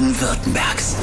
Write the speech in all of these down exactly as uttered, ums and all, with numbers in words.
Baden-Württembergs.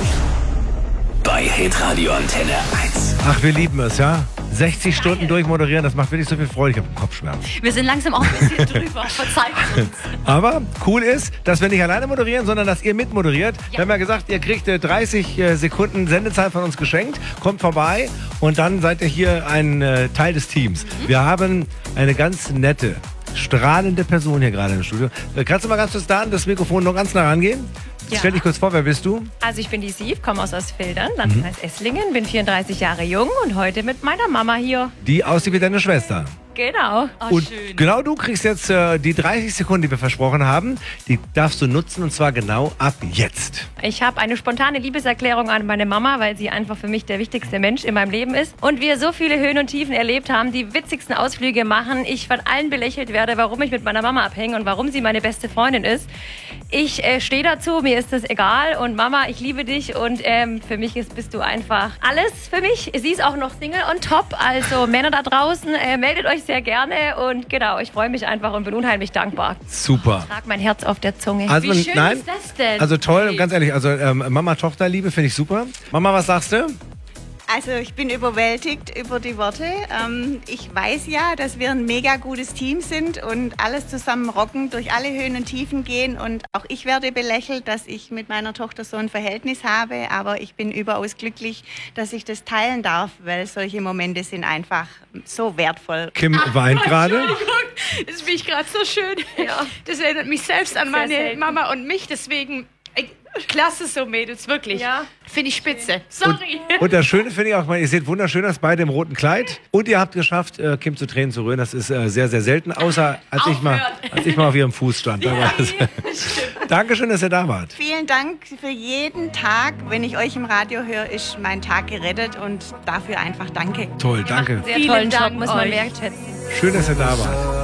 Bei Hitradio Antenne eins. Ach, wir lieben es, ja? sechzig Stunden durchmoderieren, das macht wirklich so viel Freude. Ich habe Kopfschmerzen. Wir sind langsam auch ein bisschen drüber. Verzeiht uns. Aber cool ist, dass wir nicht alleine moderieren, sondern dass ihr mitmoderiert. Ja. Wir haben ja gesagt, ihr kriegt dreißig Sekunden Sendezeit von uns geschenkt. Kommt vorbei und dann seid ihr hier ein äh, Teil des Teams. Mhm. Wir haben eine ganz nette, strahlende Person hier gerade im Studio. Kannst du mal ganz kurz da an das Mikrofon noch ganz nah rangehen? Ja. Stell dich kurz vor, wer bist du? Also ich bin die Siv, komme aus Ostfildern, Landkreis mhm. Esslingen, bin vierunddreißig Jahre jung und heute mit meiner Mama hier. Die aussieht wie deine Schwester. Genau. Oh, und schön. Genau du kriegst jetzt äh, die dreißig Sekunden, die wir versprochen haben. Die darfst du nutzen und zwar genau ab jetzt. Ich habe eine spontane Liebeserklärung an meine Mama, weil sie einfach für mich der wichtigste Mensch in meinem Leben ist. Und wir so viele Höhen und Tiefen erlebt haben, die witzigsten Ausflüge machen. Ich von allen belächelt werde, warum ich mit meiner Mama abhänge und warum sie meine beste Freundin ist. Ich äh, stehe dazu, mir ist das egal. Und Mama, ich liebe dich und ähm, für mich ist, bist du einfach alles für mich. Sie ist auch noch Single on top, also Männer da draußen, äh, meldet euch sehr gerne und genau, ich freue mich einfach und bin unheimlich dankbar. Super. Ich trage mein Herz auf der Zunge. Also, Wie schön nein, ist das denn? Also toll, ganz ehrlich, also ähm, Mama-Tochter-Liebe finde ich super. Mama, was sagst du? Also ich bin überwältigt über die Worte. Ähm, ich weiß ja, dass wir ein mega gutes Team sind und alles zusammen rocken, durch alle Höhen und Tiefen gehen. Und auch ich werde belächelt, dass ich mit meiner Tochter so ein Verhältnis habe. Aber ich bin überaus glücklich, dass ich das teilen darf, weil solche Momente sind einfach so wertvoll. Kim Ach, weint gerade. Das finde ich gerade so schön. Ja. Das erinnert mich selbst an meine Mama und mich. Deswegen... Klasse so, Mädels, wirklich. Ja. Finde ich spitze. Sorry. Und, und das Schöne finde ich auch, ihr seht wunderschön aus, beide im roten Kleid. Und ihr habt geschafft, äh, Kim zu Tränen zu rühren. Das ist äh, sehr, sehr selten, außer als ich, mal, als ich mal auf ihrem Fuß stand. Da war es. Dankeschön, dass ihr da wart. Vielen Dank für jeden Tag. Wenn ich euch im Radio höre, ist mein Tag gerettet und dafür einfach danke. Toll, danke. Sehr tollen Job, muss man wertschätzen. Schön, dass ihr da wart.